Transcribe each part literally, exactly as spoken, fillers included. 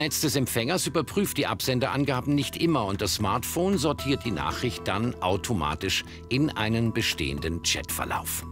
Netz des Empfängers überprüft die Absenderangaben nicht immer und das Smartphone sortiert die Nachricht dann automatisch in einen bestehenden Chatverlauf.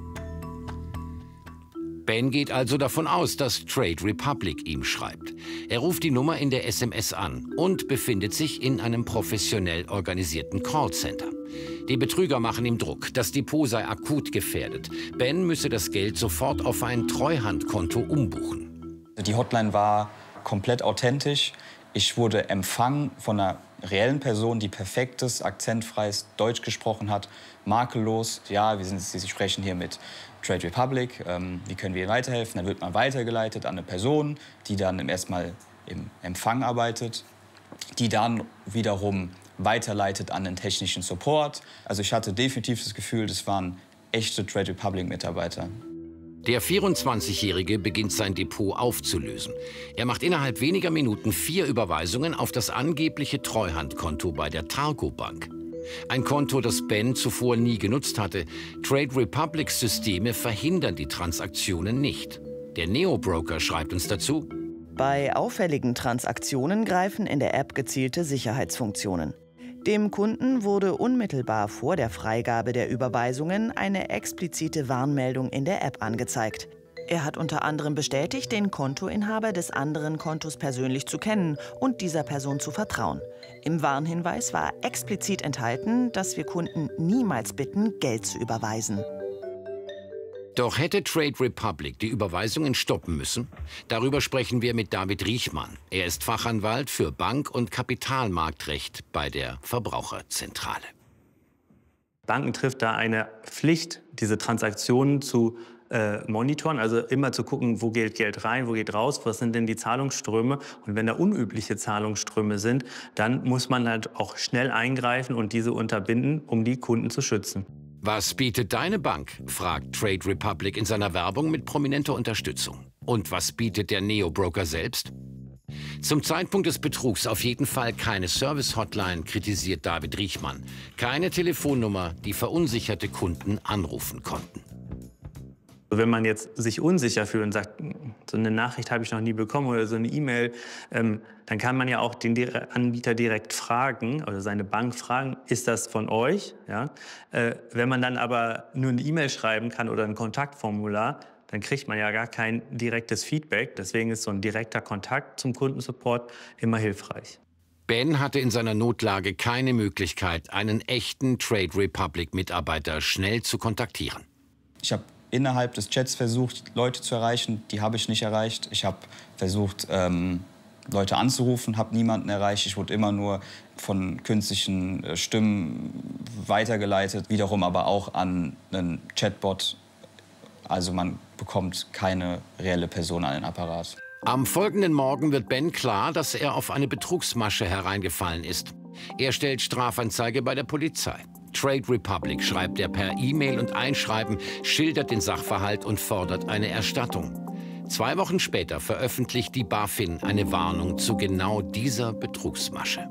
Ben geht also davon aus, dass Trade Republic ihm schreibt. Er ruft die Nummer in der S M S an und befindet sich in einem professionell organisierten Callcenter. Die Betrüger machen ihm Druck, das Depot sei akut gefährdet. Ben müsse das Geld sofort auf ein Treuhandkonto umbuchen. Die Hotline war komplett authentisch. Ich wurde empfangen von einer reellen Person, die perfektes, akzentfreies Deutsch gesprochen hat, makellos. Ja, wir sind, Sie sprechen hier mit Trade Republic, ähm, wie können wir Ihnen weiterhelfen? Dann wird man weitergeleitet an eine Person, die dann erstmal im Empfang arbeitet, die dann wiederum weiterleitet an den technischen Support. Also ich hatte definitiv das Gefühl, das waren echte Trade Republic-Mitarbeiter. Der vierundzwanzigjährige beginnt sein Depot aufzulösen. Er macht innerhalb weniger Minuten vier Überweisungen auf das angebliche Treuhandkonto bei der Targo Bank. Ein Konto, das Ben zuvor nie genutzt hatte. Trade Republics Systeme verhindern die Transaktionen nicht. Der Neo-Broker schreibt uns dazu: Bei auffälligen Transaktionen greifen in der App gezielte Sicherheitsfunktionen. Dem Kunden wurde unmittelbar vor der Freigabe der Überweisungen eine explizite Warnmeldung in der App angezeigt. Er hat unter anderem bestätigt, den Kontoinhaber des anderen Kontos persönlich zu kennen und dieser Person zu vertrauen. Im Warnhinweis war explizit enthalten, dass wir Kunden niemals bitten, Geld zu überweisen. Doch hätte Trade Republic die Überweisungen stoppen müssen? Darüber sprechen wir mit David Riechmann. Er ist Fachanwalt für Bank- und Kapitalmarktrecht bei der Verbraucherzentrale. Banken trifft da eine Pflicht, diese Transaktionen zu äh, monitoren, also immer zu gucken, wo geht Geld rein, wo geht raus, was sind denn die Zahlungsströme. Und wenn da unübliche Zahlungsströme sind, dann muss man halt auch schnell eingreifen und diese unterbinden, um die Kunden zu schützen. Was bietet deine Bank? Fragt Trade Republic in seiner Werbung mit prominenter Unterstützung. Und was bietet der Neo-Broker selbst? Zum Zeitpunkt des Betrugs auf jeden Fall keine Service-Hotline, kritisiert David Riechmann. Keine Telefonnummer, die verunsicherte Kunden anrufen konnten. Wenn man jetzt sich unsicher fühlt und sagt, so eine Nachricht habe ich noch nie bekommen oder so eine E-Mail, ähm, dann kann man ja auch den Anbieter direkt fragen oder seine Bank fragen, ist das von euch? Ja? Äh, wenn man dann aber nur eine E-Mail schreiben kann oder ein Kontaktformular, dann kriegt man ja gar kein direktes Feedback. Deswegen ist so ein direkter Kontakt zum Kundensupport immer hilfreich. Ben hatte in seiner Notlage keine Möglichkeit, einen echten Trade Republic-Mitarbeiter schnell zu kontaktieren. Ich habe innerhalb des Chats versucht, Leute zu erreichen. Die habe ich nicht erreicht. Ich habe versucht, ähm, Leute anzurufen, habe niemanden erreicht. Ich wurde immer nur von künstlichen äh, Stimmen weitergeleitet. Wiederum aber auch an einen Chatbot. Also man bekommt keine reelle Person an den Apparat. Am folgenden Morgen wird Ben klar, dass er auf eine Betrugsmasche hereingefallen ist. Er stellt Strafanzeige bei der Polizei. Trade Republic schreibt er per E-Mail und Einschreiben, schildert den Sachverhalt und fordert eine Erstattung. Zwei Wochen später veröffentlicht die BaFin eine Warnung zu genau dieser Betrugsmasche.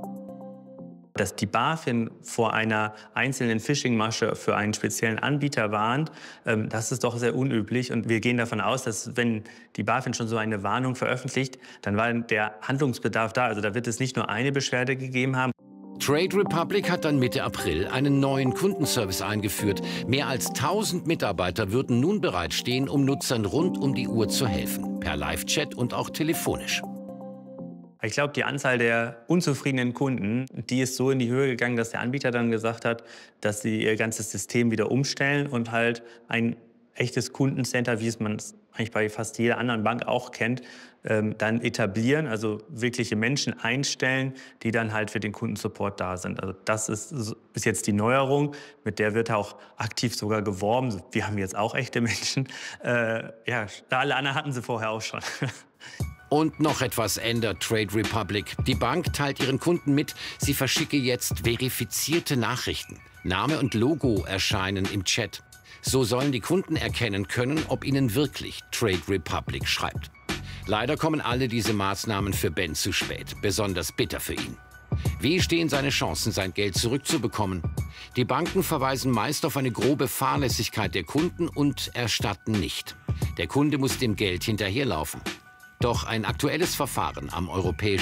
Dass die BaFin vor einer einzelnen Phishing-Masche für einen speziellen Anbieter warnt, ähm, das ist doch sehr unüblich. Und wir gehen davon aus, dass wenn die BaFin schon so eine Warnung veröffentlicht, dann war der Handlungsbedarf da. Also da wird es nicht nur eine Beschwerde gegeben haben. Trade Republic hat dann Mitte April einen neuen Kundenservice eingeführt. Mehr als tausend Mitarbeiter würden nun bereitstehen, um Nutzern rund um die Uhr zu helfen. Per Live-Chat und auch telefonisch. Ich glaube, die Anzahl der unzufriedenen Kunden, die ist so in die Höhe gegangen, dass der Anbieter dann gesagt hat, dass sie ihr ganzes System wieder umstellen und halt ein echtes Kundencenter, wie es man es eigentlich bei fast jeder anderen Bank auch kennt, ähm, dann etablieren, also wirkliche Menschen einstellen, die dann halt für den Kundensupport da sind. Also das ist, ist jetzt die Neuerung, mit der wird auch aktiv sogar geworben. Wir haben jetzt auch echte Menschen. Äh, ja, alle anderen hatten sie vorher auch schon. Und noch etwas ändert Trade Republic. Die Bank teilt ihren Kunden mit, sie verschicke jetzt verifizierte Nachrichten. Name und Logo erscheinen im Chat. So sollen die Kunden erkennen können, ob ihnen wirklich Trade Republic schreibt. Leider kommen alle diese Maßnahmen für Ben zu spät, besonders bitter für ihn. Wie stehen seine Chancen, sein Geld zurückzubekommen? Die Banken verweisen meist auf eine grobe Fahrlässigkeit der Kunden und erstatten nicht. Der Kunde muss dem Geld hinterherlaufen. Doch ein aktuelles Verfahren am Europäischen